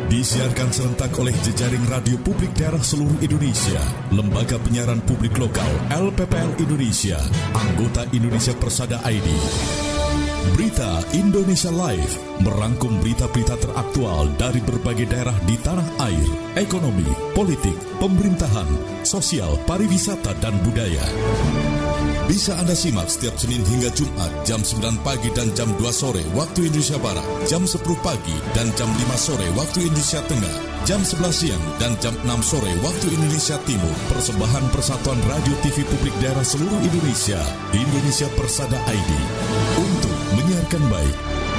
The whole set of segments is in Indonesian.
Disiarkan serentak oleh jejaring radio publik daerah seluruh Indonesia, Lembaga Penyiaran Publik Lokal LPPL Indonesia, anggota Indonesia Persada ID. Berita Indonesia Live merangkum berita-berita teraktual dari berbagai daerah di tanah air, ekonomi, politik, pemerintahan, sosial, pariwisata, dan budaya. Bisa Anda simak setiap Senin hingga Jumat jam 9 pagi dan jam 2 sore waktu Indonesia Barat, jam 10 pagi dan jam 5 sore waktu Indonesia Tengah, jam 11 siang dan jam 6 sore waktu Indonesia Timur. Persembahan Persatuan Radio TV Publik Daerah seluruh Indonesia, Indonesia Persada ID, untuk menyiarkan baik.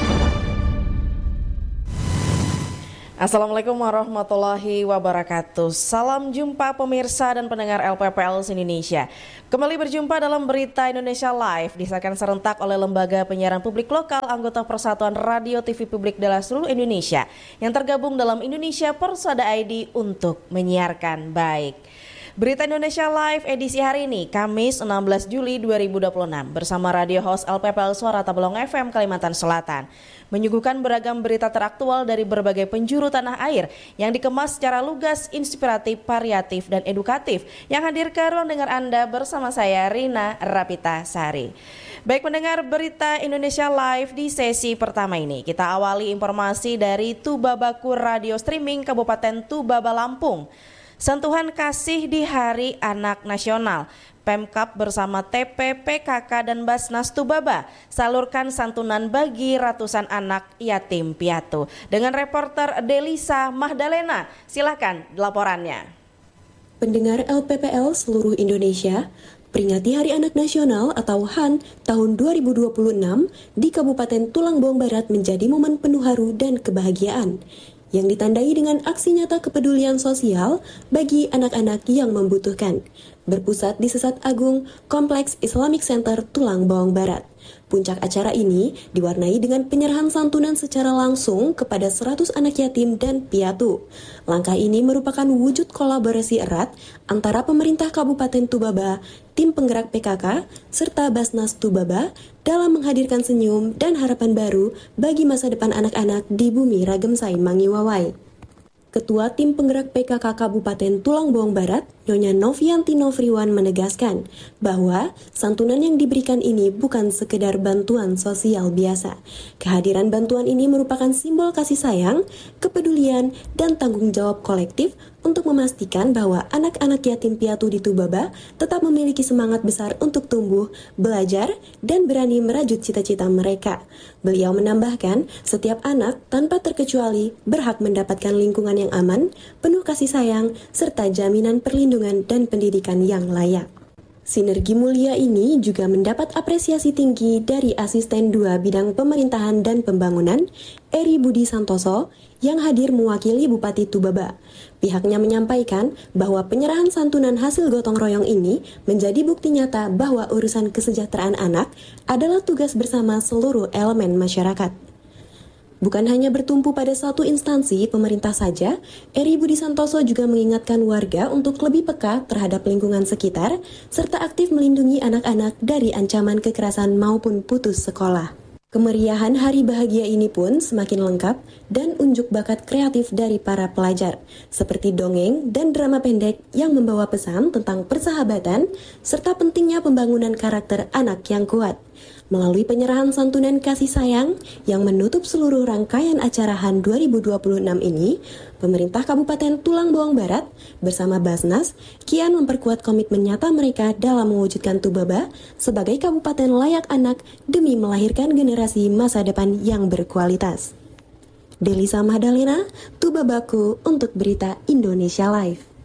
Assalamualaikum warahmatullahi wabarakatuh. Salam jumpa pemirsa dan pendengar LPPL Indonesia. Kembali berjumpa dalam Berita Indonesia Live, disiarkan serentak oleh Lembaga Penyiaran Publik Lokal anggota Persatuan Radio TV Publik daerah seluruh Indonesia yang tergabung dalam Indonesia Persada ID untuk menyiarkan baik. Berita Indonesia Live edisi hari ini, Kamis 16 Juli 2026, bersama radio host LPPL Suara Tabalong FM Kalimantan Selatan, menyuguhkan beragam berita teraktual dari berbagai penjuru tanah air yang dikemas secara lugas, inspiratif, variatif, dan edukatif, yang hadir ke ruang dengar Anda bersama saya, Rina Rapita Sari. Baik pendengar Berita Indonesia Live, di sesi pertama ini kita awali informasi dari Tubabaku Radio Streaming Kabupaten Tubaba, Lampung. Sentuhan kasih di Hari Anak Nasional. Pemkab bersama TP, PKK, dan Basnas Tubaba salurkan santunan bagi ratusan anak yatim piatu. Dengan reporter Delisa Mahdalena, silakan laporannya. Pendengar LPPL seluruh Indonesia, peringati Hari Anak Nasional atau HAN tahun 2026 di Kabupaten Tulang Bawang Barat menjadi momen penuh haru dan kebahagiaan yang ditandai dengan aksi nyata kepedulian sosial bagi anak-anak yang membutuhkan, berpusat di Sesat Agung Kompleks Islamic Center Tulang Bawang Barat. Puncak acara ini diwarnai dengan penyerahan santunan secara langsung kepada 100 anak yatim dan piatu. Langkah ini merupakan wujud kolaborasi erat antara pemerintah Kabupaten Tubaba, tim penggerak PKK, serta Basnas Tubaba dalam menghadirkan senyum dan harapan baru bagi masa depan anak-anak di bumi Ragemsai Mangiwawai. Ketua Tim Penggerak PKK Kabupaten Tulang Bawang Barat, Nyonya Novianti Novriwan menegaskan bahwa santunan yang diberikan ini bukan sekedar bantuan sosial biasa. Kehadiran bantuan ini merupakan simbol kasih sayang, kepedulian, dan tanggung jawab kolektif untuk memastikan bahwa anak-anak yatim piatu di Tubaba tetap memiliki semangat besar untuk tumbuh, belajar, dan berani merajut cita-cita mereka. Beliau menambahkan, setiap anak tanpa terkecuali berhak mendapatkan lingkungan yang aman, penuh kasih sayang, serta jaminan perlindungan dan pendidikan yang layak. Sinergi mulia ini juga mendapat apresiasi tinggi dari Asisten 2 Bidang Pemerintahan dan Pembangunan, Eri Budi Santoso, yang hadir mewakili Bupati Tubaba. Pihaknya menyampaikan bahwa penyerahan santunan hasil gotong royong ini menjadi bukti nyata bahwa urusan kesejahteraan anak adalah tugas bersama seluruh elemen masyarakat. Bukan hanya bertumpu pada satu instansi pemerintah saja, Eri Budi Santoso juga mengingatkan warga untuk lebih peka terhadap lingkungan sekitar, serta aktif melindungi anak-anak dari ancaman kekerasan maupun putus sekolah. Kemeriahan hari bahagia ini pun semakin lengkap dan unjuk bakat kreatif dari para pelajar, seperti dongeng dan drama pendek yang membawa pesan tentang persahabatan, serta pentingnya pembangunan karakter anak yang kuat. Melalui penyerahan santunan kasih sayang yang menutup seluruh rangkaian acara HAN 2026 ini, pemerintah Kabupaten Tulang Bawang Barat bersama Basnas kian memperkuat komitmen nyata mereka dalam mewujudkan Tubaba sebagai kabupaten layak anak demi melahirkan generasi masa depan yang berkualitas. Delisa Mahdalena, Tubabaku untuk Berita Indonesia Live.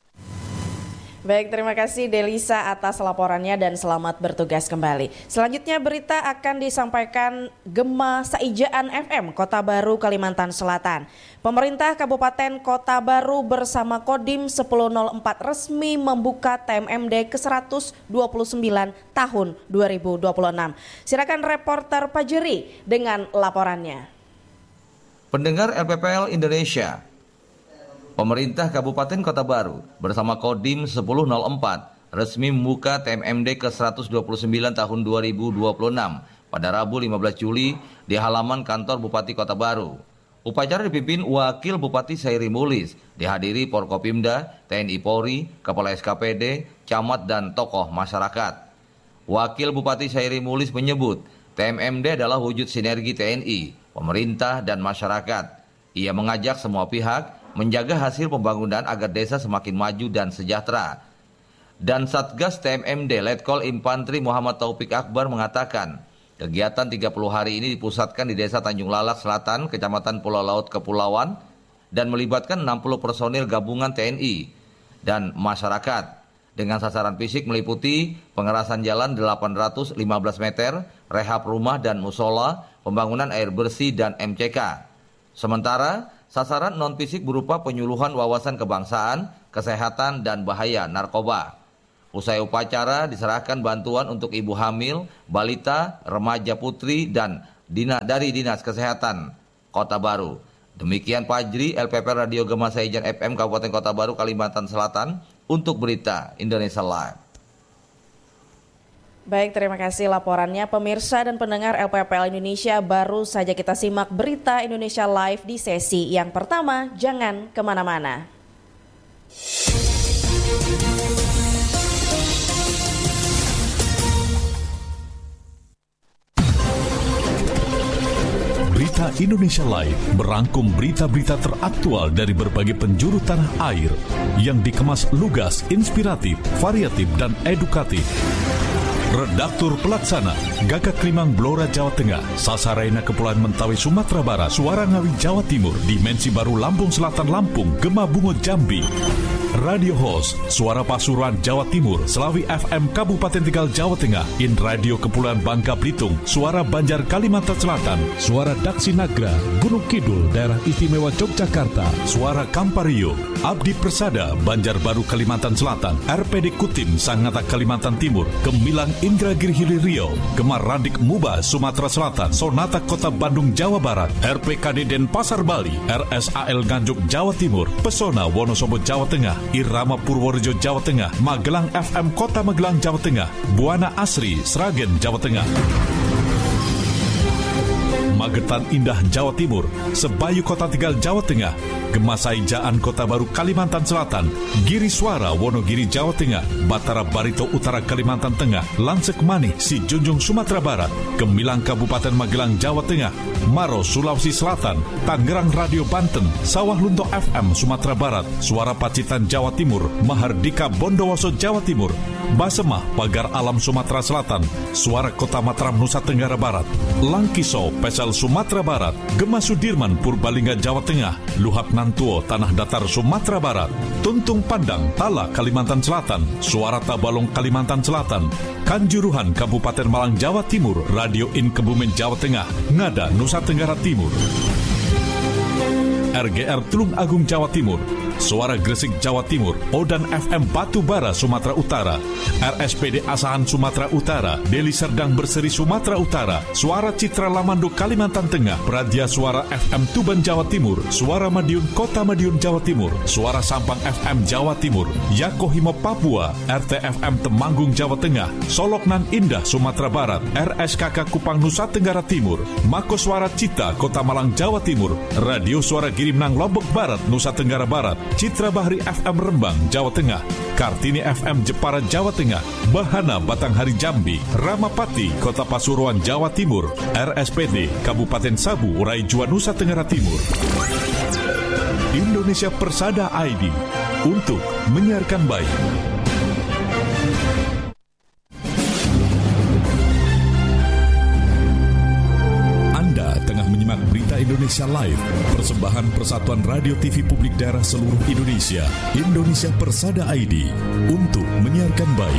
Baik, terima kasih Delisa atas laporannya dan selamat bertugas kembali. Selanjutnya berita akan disampaikan Gema Saijaan FM Kota Baru, Kalimantan Selatan. Pemerintah Kabupaten Kota Baru bersama Kodim 1004 resmi membuka TMMD ke-129 tahun 2026. Silakan reporter Pajeri dengan laporannya. Pendengar LPPL Indonesia, pemerintah Kabupaten Kota Baru bersama Kodim 1004 resmi membuka TMMD ke-129 tahun 2026 pada Rabu 15 Juli di halaman kantor Bupati Kota Baru. Upacara dipimpin Wakil Bupati Sairi Mulis, dihadiri Forkopimda, TNI Polri, Kepala SKPD, camat dan tokoh masyarakat. Wakil Bupati Sairi Mulis menyebut, TMMD adalah wujud sinergi TNI, pemerintah dan masyarakat. Ia mengajak semua pihak menjaga hasil pembangunan agar desa semakin maju dan sejahtera. Dan Satgas TMMD Letkol Infantri Muhammad Taufik Akbar mengatakan, kegiatan 30 hari ini dipusatkan di Desa Tanjung Lalak Selatan, Kecamatan Pulau Laut Kepulauan, dan melibatkan 60 personil gabungan TNI dan masyarakat. Dengan sasaran fisik meliputi pengerasan jalan 815 meter, rehab rumah dan musola, pembangunan air bersih dan MCK. Sementara, sasaran non-fisik berupa penyuluhan wawasan kebangsaan, kesehatan, dan bahaya narkoba. Usai upacara diserahkan bantuan untuk ibu hamil, balita, remaja putri, dan dari Dinas Kesehatan Kota Baru. Demikian Fajri, LPP Radio Gema Saijan FM Kabupaten Kota Baru, Kalimantan Selatan untuk Berita Indonesia Live. Baik, terima kasih laporannya pemirsa dan pendengar LPPL Indonesia. Baru saja kita simak Berita Indonesia Live di sesi yang pertama. Jangan kemana-mana. Berita Indonesia Live merangkum berita-berita teraktual dari berbagai penjuru tanah air yang dikemas lugas, inspiratif, variatif, dan edukatif. Redaktur Pelaksana Gagak Limang Blora Jawa Tengah, Sasaraina Kepulauan Mentawai Sumatera Barat, Suara Ngawi Jawa Timur, Dimensi Baru Lampung Selatan Lampung, Gema Bungo Jambi. Radio Host Suara Pasuruan Jawa Timur, Selawi FM Kabupaten Tegal Jawa Tengah, In Radio Kepulauan Bangka Belitung, Suara Banjar Kalimantan Selatan, Suara Daksi Nagra Gunung Kidul Daerah Istimewa Yogyakarta, Suara Kampario, Abdi Persada Banjarbaru Kalimantan Selatan, RPD Kutim Sangatta Kalimantan Timur, Gemilang Indragiri Hilir Riau, Gemar Randik Muba Sumatera Selatan, Sonata Kota Bandung Jawa Barat, RPKD Denpasar Bali, RSAL Nganjuk Jawa Timur, Pesona Wonosobo Jawa Tengah, Irama Purworejo Jawa Tengah, Magelang FM Kota Magelang Jawa Tengah, Buana Asri Sragen Jawa Tengah, Magetan Indah Jawa Timur, Sebayu Kota Tegal Jawa Tengah, Gemasai Jaan Kota Baru Kalimantan Selatan, Giri Suara Wonogiri Jawa Tengah, Batara Barito Utara Kalimantan Tengah, Lansek Manih Si Junjung Sumatera Barat, Gemilang Kabupaten Magelang Jawa Tengah, Maros Sulawesi Selatan, Tangerang Radio Banten, Sawah Lunto FM Sumatera Barat, Suara Pacitan Jawa Timur, Mahardika Bondowoso Jawa Timur, Basemah Pagar Alam Sumatera Selatan, Suara Kota Mataram Nusa Tenggara Barat, Langkiso Pesel Sumatera Barat, Gema Sudirman Purbalingga Jawa Tengah, Luhak Nantuo Tanah Datar Sumatera Barat, Tuntung Pandang Tala Kalimantan Selatan, Suara Tabalong Kalimantan Selatan, Kanjuruhan Kabupaten Malang Jawa Timur, Radio In Kebumen Jawa Tengah, Ngada Nusa Tenggara Timur, RGR Tulung Agung Jawa Timur, Suara Gresik Jawa Timur, Odan FM Batubara Sumatera Utara, RSPD Asahan Sumatera Utara, Deli Serdang Berseri Sumatera Utara, Suara Citra Lamando Kalimantan Tengah, Pradia Suara FM Tuban Jawa Timur, Suara Madiun Kota Madiun Jawa Timur, Suara Sampang FM Jawa Timur, Yakohimo Papua, RTFM Temanggung Jawa Tengah, Soloknan Indah Sumatera Barat, RSKK Kupang Nusa Tenggara Timur, Mako Suara Cita Kota Malang Jawa Timur, Radio Suara Girimnang Lombok Barat Nusa Tenggara Barat, Citra Bahri FM Rembang Jawa Tengah, Kartini FM Jepara Jawa Tengah, Bahana Batanghari Jambi, Ramapati Kota Pasuruan Jawa Timur, RSPD Kabupaten Sabu Raijua Nusa Tenggara Timur. Indonesia Persada ID untuk menyiarkan baik. Berita Indonesia Live, persembahan Persatuan Radio TV Publik Daerah seluruh Indonesia, Indonesia Persada ID, untuk menyiarkan baik.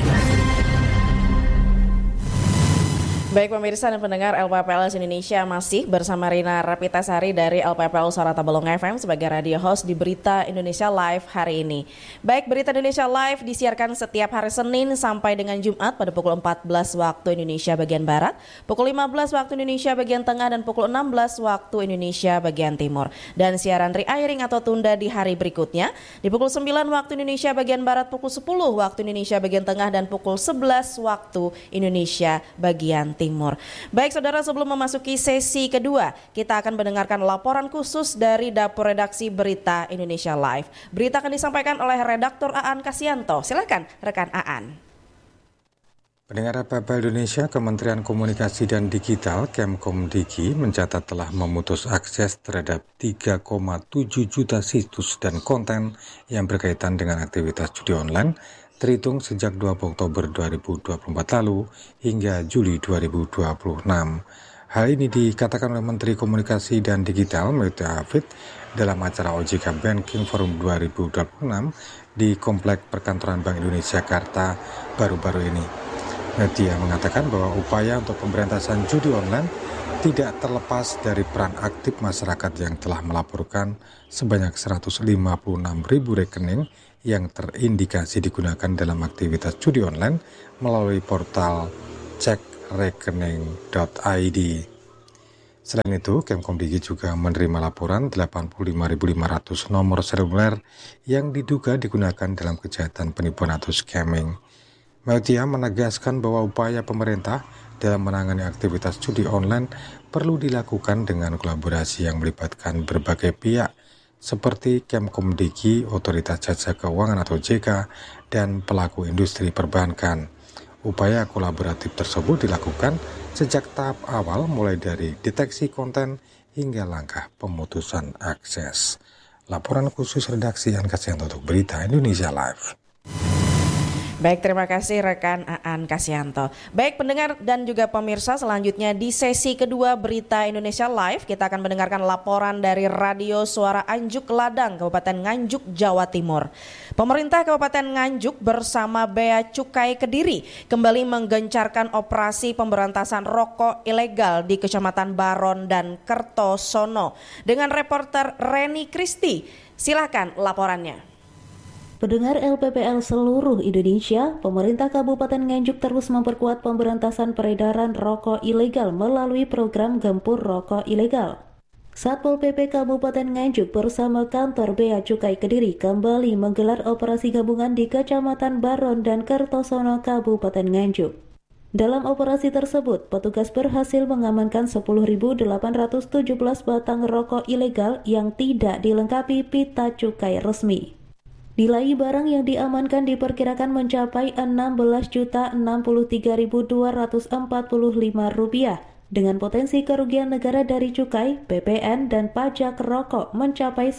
Baik pemirsa dan pendengar LPPL Indonesia, masih bersama Rina Rapitasari dari LPPL Suara Tabalong FM sebagai radio host di Berita Indonesia Live hari ini. Baik, Berita Indonesia Live disiarkan setiap hari Senin sampai dengan Jumat pada pukul 14 waktu Indonesia bagian Barat, pukul 15 waktu Indonesia bagian Tengah, dan pukul 16 waktu Indonesia bagian Timur. Dan siaran re-airing atau tunda di hari berikutnya di pukul 9 waktu Indonesia bagian Barat, pukul 10 waktu Indonesia bagian Tengah, dan pukul 11 waktu Indonesia bagian Timur. Timur. Baik saudara, sebelum memasuki sesi kedua, kita akan mendengarkan laporan khusus dari Dapur Redaksi Berita Indonesia Live. Berita akan disampaikan oleh redaktur Aan Kasyanto. Silakan rekan Aan. Pendengar RPPL Indonesia, Kementerian Komunikasi dan Digital Kemkomdigi mencatat telah memutus akses terhadap 3,7 juta situs dan konten yang berkaitan dengan aktivitas judi online terhitung sejak 2 Oktober 2024 lalu hingga Juli 2026. Hal ini dikatakan oleh Menteri Komunikasi dan Digital Melty Hafid dalam acara OJK Banking Forum 2026 di Komplek Perkantoran Bank Indonesia Jakarta baru-baru ini. Dia mengatakan bahwa upaya untuk pemberantasan judi online tidak terlepas dari peran aktif masyarakat yang telah melaporkan sebanyak 156.000 rekening yang terindikasi digunakan dalam aktivitas judi online melalui portal cekrekening.id. Selain itu, Kemkomdigi juga menerima laporan 85.500 nomor seluler yang diduga digunakan dalam kejahatan penipuan atau scamming. Meltia menegaskan bahwa upaya pemerintah dalam menangani aktivitas judi online perlu dilakukan dengan kolaborasi yang melibatkan berbagai pihak seperti Kemkomdigi, Otoritas Jasa Keuangan atau OJK, dan pelaku industri perbankan. Upaya kolaboratif tersebut dilakukan sejak tahap awal mulai dari deteksi konten hingga langkah pemutusan akses. Laporan khusus redaksi Aan Kasyanto untuk Berita Indonesia Live. Baik, terima kasih rekan Aan Kasyanto. Baik pendengar dan juga pemirsa, selanjutnya di sesi kedua Berita Indonesia Live kita akan mendengarkan laporan dari Radio Suara Anjuk Ladang, Kabupaten Nganjuk, Jawa Timur. Pemerintah Kabupaten Nganjuk bersama Bea Cukai Kediri kembali menggencarkan operasi pemberantasan rokok ilegal di Kecamatan Baron dan Kertosono. Dengan reporter Reni Kristi, silakan laporannya. Pendengar LPPL seluruh Indonesia, pemerintah Kabupaten Nganjuk terus memperkuat pemberantasan peredaran rokok ilegal melalui program Gempur Rokok Ilegal. Satpol PP Kabupaten Nganjuk bersama kantor Bea Cukai Kediri kembali menggelar operasi gabungan di Kecamatan Baron dan Kertosono, Kabupaten Nganjuk. Dalam operasi tersebut, petugas berhasil mengamankan 10.817 batang rokok ilegal yang tidak dilengkapi pita cukai resmi. Nilai barang yang diamankan diperkirakan mencapai Rp16.063.245 dengan potensi kerugian negara dari cukai, PPN, dan pajak rokok mencapai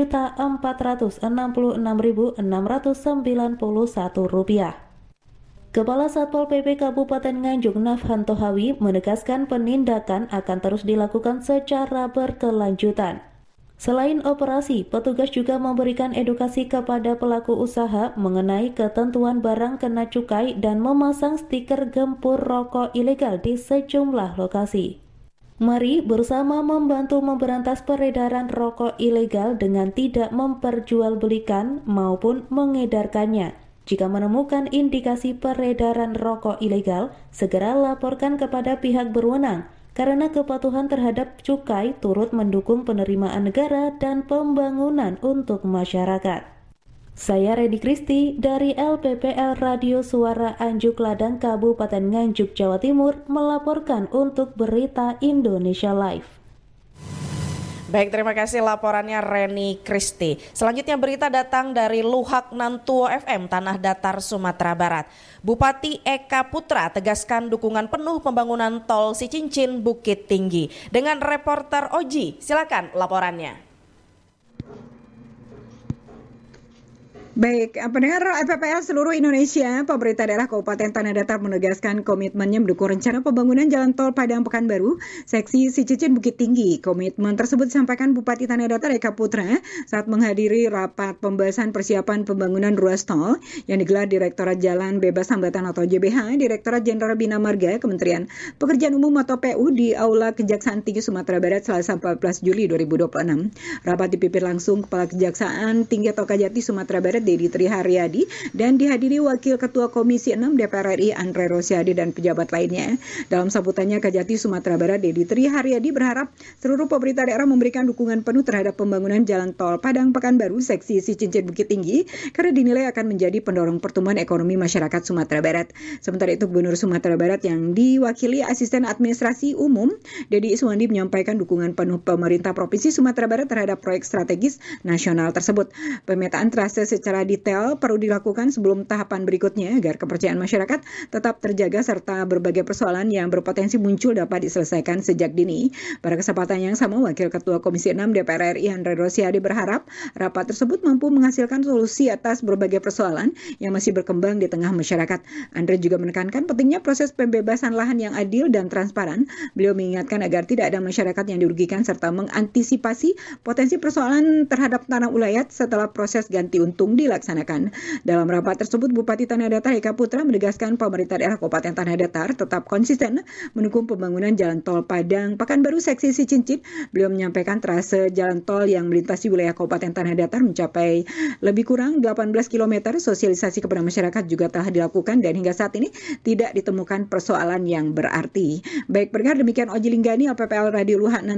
Rp10.466.691. Kepala Satpol PP Kabupaten Nganjuk Nafhan Tohawi menegaskan penindakan akan terus dilakukan secara berkelanjutan. Selain operasi, petugas juga memberikan edukasi kepada pelaku usaha mengenai ketentuan barang kena cukai dan memasang stiker gempur rokok ilegal di sejumlah lokasi. Mari bersama membantu memberantas peredaran rokok ilegal dengan tidak memperjualbelikan maupun mengedarkannya. Jika menemukan indikasi peredaran rokok ilegal, segera laporkan kepada pihak berwenang. Karena kepatuhan terhadap cukai turut mendukung penerimaan negara dan pembangunan untuk masyarakat. Saya Reni Kristi dari LPPL Radio Suara Anjuk Ladang, Kabupaten Nganjuk, Jawa Timur melaporkan untuk Berita Indonesia Live. Baik, terima kasih laporannya Reni Kristi. Selanjutnya berita datang dari Luhak Nantuo FM, Tanah Datar, Sumatera Barat. Bupati Eka Putra tegaskan dukungan penuh pembangunan tol Cicincin Bukit Tinggi. Dengan reporter Oji, silakan laporannya. Baik, pendengar FPPL seluruh Indonesia, pemerintah daerah Kabupaten Tanah Datar menegaskan komitmennya mendukung rencana pembangunan Jalan Tol Padang Pekanbaru, seksi Cicicin Bukit Tinggi. Komitmen tersebut disampaikan Bupati Tanah Datar Eka Putra saat menghadiri rapat pembahasan persiapan pembangunan ruas tol yang digelar Direktorat Jalan Bebas Hambatan atau JBH, Direktorat Jenderal Bina Marga, Kementerian Pekerjaan Umum atau PU di Aula Kejaksaan Tinggi Sumatera Barat Selasa 14 Juli 2026. Rapat dipimpin langsung Kepala Kejaksaan Tinggi atau Kajati Sumatera Barat Dedi Triharyadi dan dihadiri Wakil Ketua Komisi 6 DPR RI Andre Rosiade dan pejabat lainnya. Dalam sambutannya, Kajati Sumatera Barat Dedi Triharyadi berharap seluruh pemerintah daerah memberikan dukungan penuh terhadap pembangunan jalan tol Padang Pekanbaru seksi Sicincin Bukit Tinggi karena dinilai akan menjadi pendorong pertumbuhan ekonomi masyarakat Sumatera Barat. Sementara itu, Gubernur Sumatera Barat yang diwakili Asisten Administrasi Umum Dedi Iswandi menyampaikan dukungan penuh pemerintah Provinsi Sumatera Barat terhadap proyek strategis nasional tersebut. Pemetaan trase secara detail perlu dilakukan sebelum tahapan berikutnya agar kepercayaan masyarakat tetap terjaga serta berbagai persoalan yang berpotensi muncul dapat diselesaikan sejak dini. Pada kesempatan yang sama, Wakil Ketua Komisi 6 DPR RI Andre Rosiade berharap rapat tersebut mampu menghasilkan solusi atas berbagai persoalan yang masih berkembang di tengah masyarakat. Andre juga menekankan pentingnya proses pembebasan lahan yang adil dan transparan. Beliau mengingatkan agar tidak ada masyarakat yang dirugikan serta mengantisipasi potensi persoalan terhadap tanah ulayat setelah proses ganti untung dilaksanakan. Dalam rapat tersebut, Bupati Tanah Datar Eka Putra menegaskan pemerintah daerah Kabupaten Tanah Datar tetap konsisten mendukung pembangunan jalan tol Padang Pekanbaru seksi Sicincin. Beliau menyampaikan trase jalan tol yang melintasi wilayah Kabupaten Tanah Datar mencapai lebih kurang 18 km. Sosialisasi kepada masyarakat juga telah dilakukan dan hingga saat ini tidak ditemukan persoalan yang berarti. Baik, pendengar, demikian Oji Linggani LPPL Radio Luhak